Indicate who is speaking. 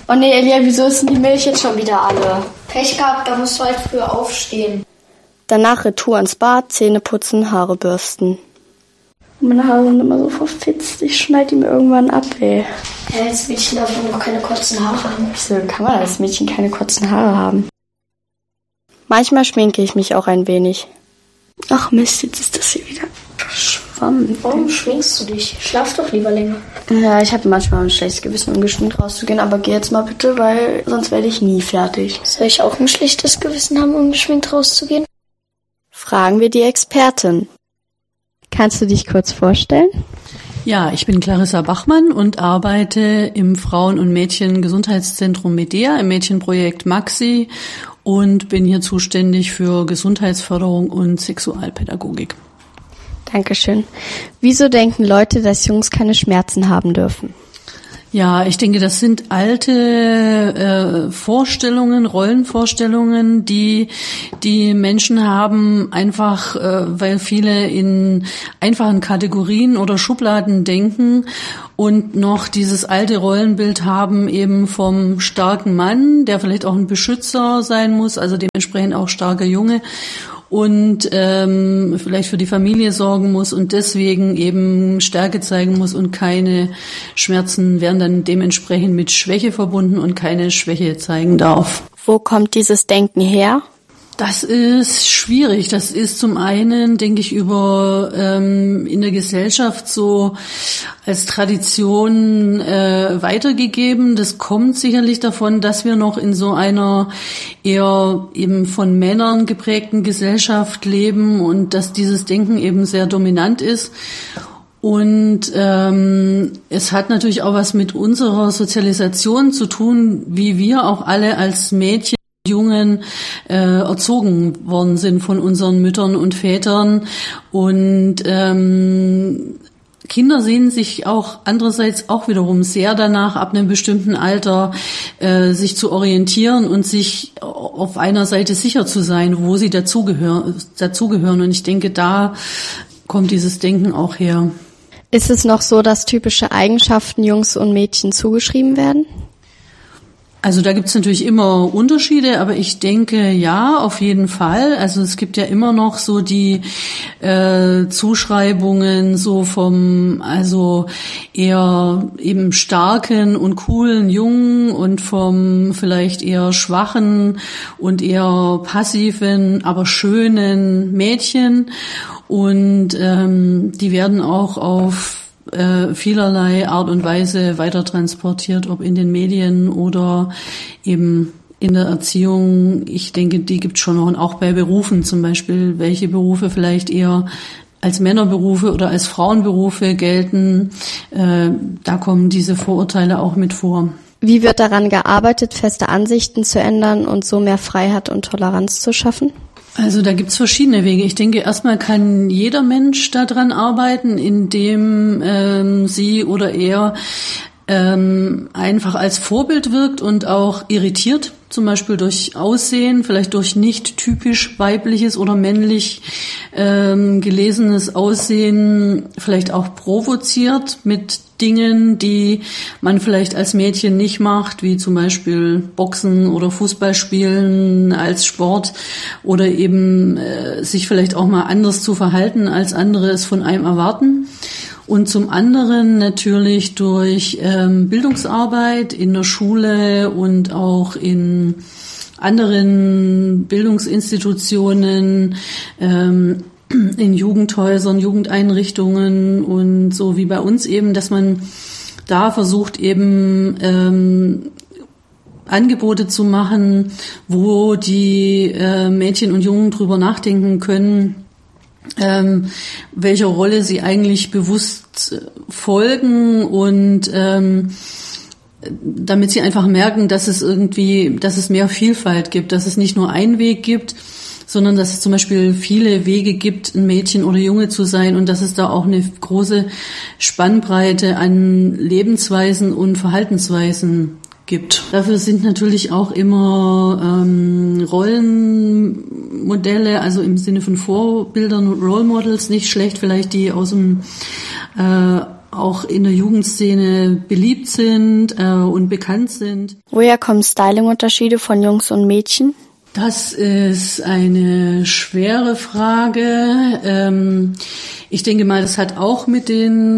Speaker 1: Oh nee, Elia, wieso ist denn die Milch jetzt schon wieder alle? Pech gehabt, da musst du halt früher aufstehen.
Speaker 2: Danach Retour ins Bad, Zähne putzen, Haare bürsten.
Speaker 1: Meine Haare sind immer so verfitzt, ich schneide die mir irgendwann ab, ey. Ja, als Mädchen darf man noch keine kurzen Haare haben. Wieso kann man als Mädchen keine kurzen Haare haben?
Speaker 2: Manchmal schminke ich mich auch ein wenig.
Speaker 1: Ach Mist, jetzt ist das hier wieder verschwommen. Warum schminkst du dich? Schlaf doch lieber länger.
Speaker 2: Ja, ich habe manchmal ein schlechtes Gewissen, ungeschminkt rauszugehen, aber geh jetzt mal bitte, weil sonst werde ich nie fertig.
Speaker 1: Soll ich auch ein schlechtes Gewissen haben, ungeschminkt rauszugehen?
Speaker 2: Fragen wir die Expertin. Kannst du dich kurz vorstellen?
Speaker 3: Ja, ich bin Clarissa Bachmann und arbeite im Frauen- und Mädchen-Gesundheitszentrum Medea im Mädchenprojekt Maxi und bin hier zuständig für Gesundheitsförderung und Sexualpädagogik.
Speaker 2: Dankeschön. Wieso denken Leute, dass Jungs keine Schmerzen haben dürfen?
Speaker 3: Ja, ich denke, das sind alte Vorstellungen, Rollenvorstellungen, die Menschen haben, einfach weil viele in einfachen Kategorien oder Schubladen denken und noch dieses alte Rollenbild haben eben vom starken Mann, der vielleicht auch ein Beschützer sein muss, also dementsprechend auch starker Junge. Und vielleicht für die Familie sorgen muss und deswegen eben Stärke zeigen muss und keine Schmerzen werden dann dementsprechend mit Schwäche verbunden und keine Schwäche zeigen darf.
Speaker 2: Wo kommt dieses Denken her?
Speaker 3: Das ist schwierig. Das ist zum einen, denke ich, über in der Gesellschaft so als Tradition weitergegeben. Das kommt sicherlich davon, dass wir noch in so einer eher eben von Männern geprägten Gesellschaft leben und dass dieses Denken eben sehr dominant ist. Und es hat natürlich auch was mit unserer Sozialisation zu tun, wie wir auch alle als Mädchen, Jungen erzogen worden sind von unseren Müttern und Vätern. Und Kinder sehen sich auch andererseits auch wiederum sehr danach, ab einem bestimmten Alter sich zu orientieren und sich auf einer Seite sicher zu sein, wo sie dazugehören. Und ich denke, da kommt dieses Denken auch her.
Speaker 2: Ist es noch so, dass typische Eigenschaften Jungs und Mädchen zugeschrieben werden?
Speaker 3: Also da gibt's natürlich immer Unterschiede, aber ich denke, ja, auf jeden Fall. Also es gibt ja immer noch so die Zuschreibungen so vom, also eher eben starken und coolen Jungen und vom vielleicht eher schwachen und eher passiven, aber schönen Mädchen. Und die werden auch auf vielerlei Art und Weise weitertransportiert, ob in den Medien oder eben in der Erziehung. Ich denke, die gibt es schon noch, und auch bei Berufen zum Beispiel, welche Berufe vielleicht eher als Männerberufe oder als Frauenberufe gelten. Da kommen diese Vorurteile auch mit vor.
Speaker 2: Wie wird daran gearbeitet, feste Ansichten zu ändern und so mehr Freiheit und Toleranz zu schaffen?
Speaker 3: Also da gibt's verschiedene Wege. Ich denke, erstmal kann jeder Mensch daran arbeiten, indem sie oder er einfach als Vorbild wirkt und auch irritiert, zum Beispiel durch Aussehen, vielleicht durch nicht typisch weibliches oder männlich gelesenes Aussehen, vielleicht auch provoziert mit Dingen, die man vielleicht als Mädchen nicht macht, wie zum Beispiel Boxen oder Fußball spielen als Sport oder eben sich vielleicht auch mal anders zu verhalten, als andere es von einem erwarten. Und zum anderen natürlich durch Bildungsarbeit in der Schule und auch in anderen Bildungsinstitutionen, in Jugendhäusern, Jugendeinrichtungen und so wie bei uns eben, dass man da versucht eben Angebote zu machen, wo die Mädchen und Jungen drüber nachdenken können, welcher Rolle sie eigentlich bewusst folgen und damit sie einfach merken, dass es mehr Vielfalt gibt, dass es nicht nur einen Weg gibt, sondern dass es zum Beispiel viele Wege gibt, ein Mädchen oder Junge zu sein und dass es da auch eine große Spannbreite an Lebensweisen und Verhaltensweisen gibt. Dafür sind natürlich auch immer Rollenmodelle, also im Sinne von Vorbildern und Role Models nicht schlecht, vielleicht die aus dem auch in der Jugendszene beliebt sind und bekannt sind.
Speaker 1: Woher kommen Styling-Unterschiede von Jungs und Mädchen?
Speaker 3: Das ist eine schwere Frage. Ich denke mal, das hat auch mit den